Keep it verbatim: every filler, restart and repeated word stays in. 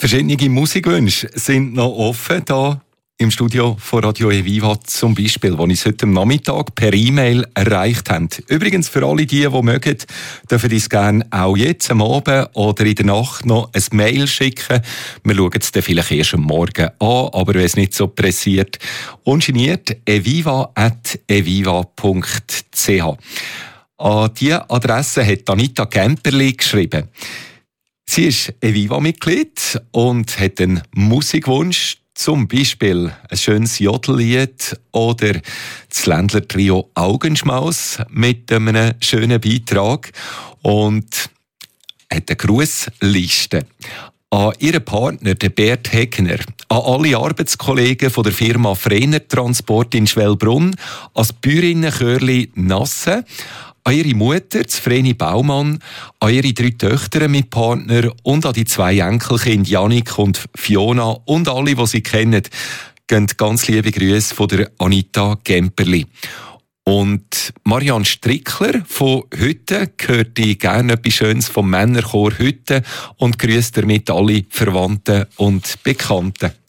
Verschiedene Musikwünsche sind noch offen hier im Studio von Radio Eviva zum Beispiel, die uns heute am Nachmittag per E-Mail erreicht haben. Übrigens, für alle die, die mögen, dürfen uns gerne auch jetzt am Abend oder in der Nacht noch ein Mail schicken. Wir schauen es dann vielleicht erst am Morgen an, aber wenn es nicht so pressiert, ungeniert eviva at eviva punkt c h. An diese Adresse hat Anita Gemperli geschrieben. Sie ist Eviva-Mitglied und hat einen Musikwunsch, zum Beispiel ein schönes Jodellied oder das Ländler-Trio Augenschmaus mit einem schönen Beitrag und hat eine Grussliste. An ihren Partner, den Bert Hegner, an alle Arbeitskollegen von der Firma Frener Transport in Schwellbrunn, als Bäuerinnenchörli Nasse, an ihre Mutter, Vreni Baumann, an ihre drei Töchter mit Partner und an die zwei Enkelkinder Janik und Fiona und alle, die sie kennen, gehen ganz liebe Grüße von der Anita Gemperli. Und Marianne Strickler von Hütte hört gerne etwas Schönes vom Männerchor Hütte und grüßt damit alle Verwandten und Bekannten.